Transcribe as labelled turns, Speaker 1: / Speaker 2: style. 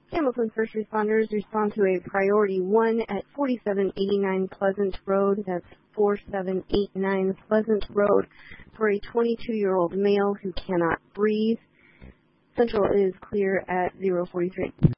Speaker 1: Hamilton first responders respond to a priority 1 at 4789 Pleasant Road. That's 4789 Pleasant Road for a 22-year-old male who cannot breathe. Central is clear at 043.